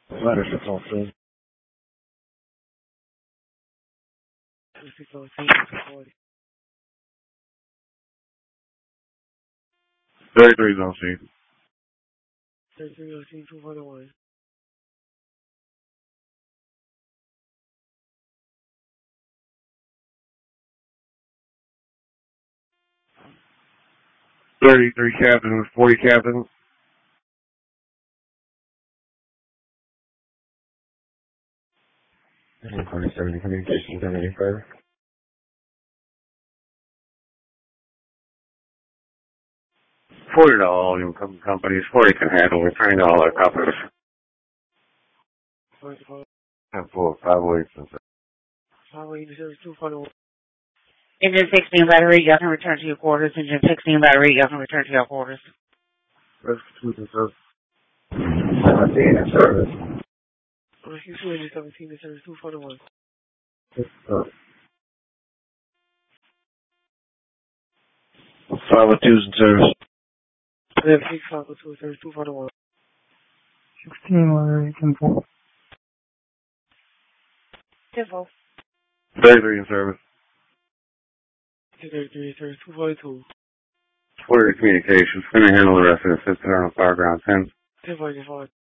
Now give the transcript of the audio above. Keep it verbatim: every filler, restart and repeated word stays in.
Letter six oh three. thirty-three zone C. thirty-three zone C, two forty-one. thirty-three captain, forty captain. forty-seven communications, any further? forty to all your com- companies, forty can handle, returning to all our companies. And full, five weeks and so. five weeks, two forty-one. Engine sixteen battery, you can return to your quarters. Engine sixteen battery, you can return to your quarters. Rescue two and service. seventeen in service. Rescue two, engine seventeen in service, two forty-one. five oh two's in service. seventeen, five oh two in service, two forty-one. sixteen, Larry, ten four. ten four. thirty-three in service. thirty-three in service, two forty-two. forty communications. Going to handle the rest of the system on the far ground ten. ten forty-four.